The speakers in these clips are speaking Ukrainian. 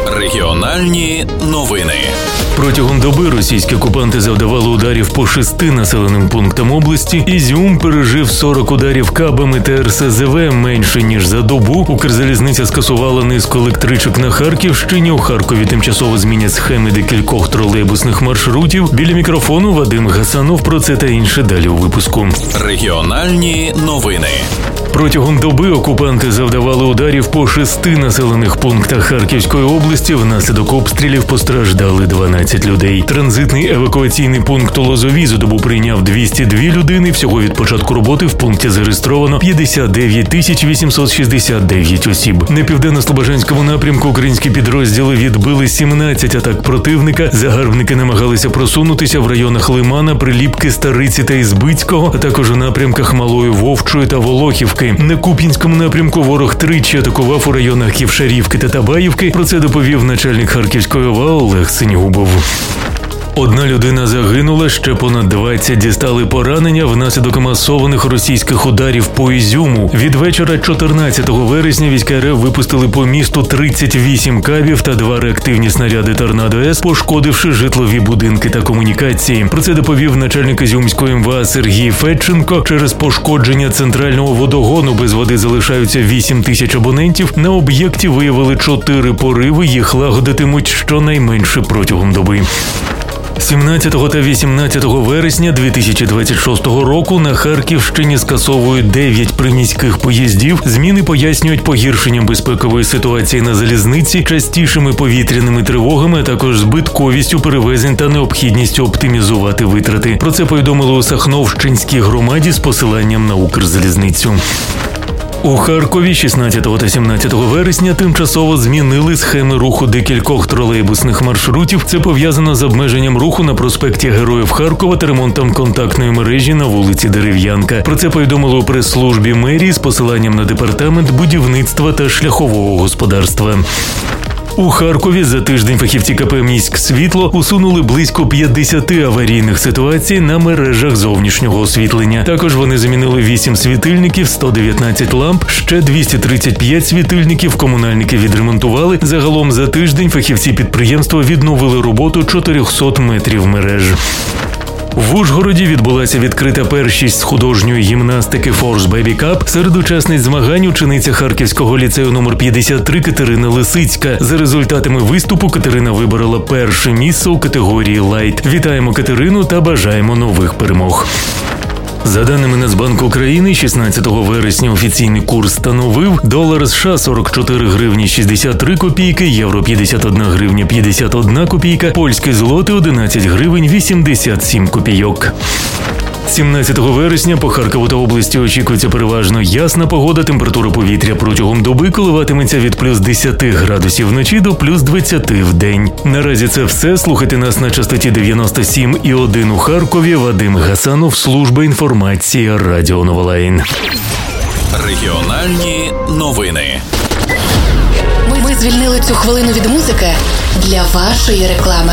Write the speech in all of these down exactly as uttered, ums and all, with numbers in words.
Регіональні новини. Протягом доби російські окупанти завдавали ударів по шести населеним пунктам області. Ізюм пережив сорок ударів кабами та ер ес зе ве менше, ніж за добу. Укрзалізниця скасувала низку електричок на Харківщині. У Харкові тимчасово змінять схеми декількох тролейбусних маршрутів. Біля мікрофону Вадим Гасанов. Про це та інше далі у випуску. Регіональні новини. Протягом доби окупанти завдавали ударів по шести населених пунктах Харківської області. Внаслідок обстрілів постраждали дванадцять людей. Транзитний евакуаційний пункт у Лозовій за добу прийняв двісті дві людини. Всього від початку роботи в пункті зареєстровано п'ятдесят дев'ять тисяч вісімсот шістдесят дев'ять осіб. На південно-слобожанському напрямку українські підрозділи відбили сімнадцять атак противника. Загарбники намагалися просунутися в районах Лимана, Приліпки, Стариці та Ізбицького, а також у напрямках Малої Вовчої та Волохівки. На Куп'янському напрямку ворог тричі атакував у районах Ківшарівки та Табаївки. Про це доповів начальник Харківської ОВА Олег Синігубов. Одна людина загинула, ще понад двадцять дістали поранення внаслідок масованих російських ударів по Ізюму. Від вечора чотирнадцятого вересня війська РФ випустили по місту тридцять вісім кабів та два реактивні снаряди «Торнадо-С», пошкодивши житлові будинки та комунікації. Про це доповів начальник Ізюмської ем ве а Сергій Федченко. Через пошкодження центрального водогону без води залишаються вісім тисяч абонентів. На об'єкті виявили чотири пориви, їх лагодитимуть щонайменше протягом доби. сімнадцятого та вісімнадцятого вересня дві тисячі двадцять шостого року на Харківщині скасовують дев'ять приміських поїздів. Зміни пояснюють погіршенням безпекової ситуації на залізниці, частішими повітряними тривогами, а також збитковістю перевезень та необхідністю оптимізувати витрати. Про це повідомили у Сахновщинській громаді з посиланням на Укрзалізницю. У Харкові шістнадцятого та сімнадцятого вересня тимчасово змінили схеми руху декількох тролейбусних маршрутів. Це пов'язано з обмеженням руху на проспекті Героїв Харкова та ремонтом контактної мережі на вулиці Дерев'янка. Про це повідомили у прес-службі мерії з посиланням на департамент будівництва та шляхового господарства. У Харкові за тиждень фахівці ка пе «Міськсвітло» усунули близько п'ятдесят аварійних ситуацій на мережах зовнішнього освітлення. Також вони замінили вісім світильників, сто дев'ятнадцять ламп, ще двісті тридцять п'ять світильників комунальники відремонтували. Загалом за тиждень фахівці підприємства відновили роботу чотирьохсот метрів мереж. В Ужгороді відбулася відкрита першість з художньої гімнастики «Force Baby Cup». Серед учасниць змагань учениця Харківського ліцею номер п'ятдесят три Катерина Лисицька. За результатами виступу Катерина виборола перше місце у категорії «Лайт». Вітаємо Катерину та бажаємо нових перемог. За даними Нацбанку України, шістнадцятого вересня офіційний курс становив долар США сорок чотири гривні шістдесят три копійки, євро п'ятдесят одна гривня п'ятдесят одна копійка, польські злоти одинадцять гривень вісімдесят сім копійок. сімнадцятого вересня по Харкову та області очікується переважно ясна погода. Температура повітря протягом доби коливатиметься від плюс десять градусів вночі до плюс двадцять в день. Наразі це все. Слухайте нас на частоті дев'яносто сім і один у Харкові. Вадим Гасанов, служба інформації Радіо Новолайн. Регіональні новини. Ми, ми звільнили цю хвилину від музики для вашої реклами.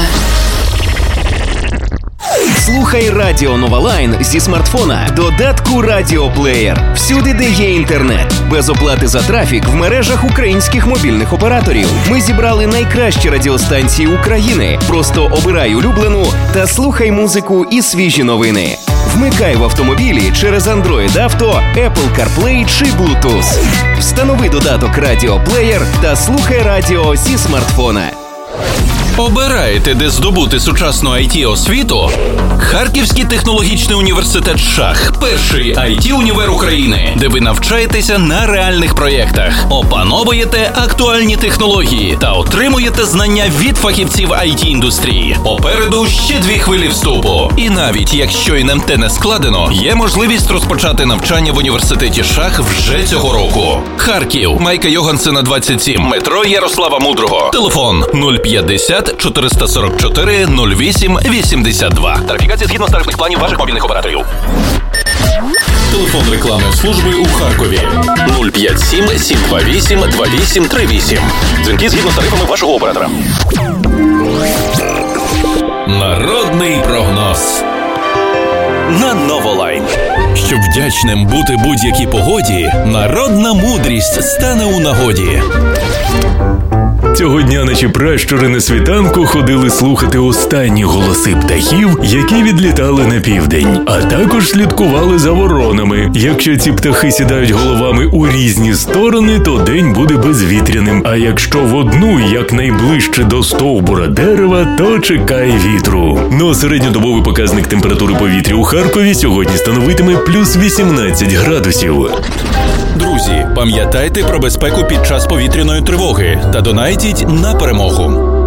Слухай Радіо Новолайн зі смартфона, додатку Радіоплеєр. Всюди, де є інтернет. Без оплати за трафік в мережах українських мобільних операторів. Ми зібрали найкращі радіостанції України. Просто обирай улюблену та слухай музику і свіжі новини. Вмикай в автомобілі через Android Auto, Apple CarPlay чи Bluetooth. Встанови додаток Радіоплеєр та слухай радіо зі смартфона. Обираєте, де здобути сучасну ай ті-освіту? Харківський технологічний університет «Шах» – перший ай ті-універ України, де ви навчаєтеся на реальних проєктах, опановуєте актуальні технології та отримуєте знання від фахівців ай ті-індустрії. Попереду ще дві хвилі вступу. І навіть якщо ен ем те не складено, є можливість розпочати навчання в університеті «Шах» вже цього року. Харків, Майка Йогансена, двадцять сім, метро Ярослава Мудрого. Телефон нуль п'ятдесят чотириста сорок чотири нуль вісім вісімдесят два. Тарифікація згідно з тарифних планів ваших мобільних операторів. Телефон рекламної служби у Харкові нуль п'ять сім сім два вісім два вісім три вісім. Дзвінки згідно з тарифами вашого оператора. Народний прогноз на Новолайн. Щоб вдячним бути будь-якій погоді, народна мудрість стане у нагоді. Цього дня наші пращури на світанку ходили слухати останні голоси птахів, які відлітали на південь, а також слідкували за воронами. Якщо ці птахи сідають головами у різні сторони, то день буде безвітряним, а якщо в одну, якнайближче до стовбура дерева, то чекай вітру. Ну а середньодобовий показник температури повітря у Харкові сьогодні становитиме плюс вісімнадцять градусів. Друзі, пам'ятайте про безпеку під час повітряної тривоги та донайтіть на перемогу.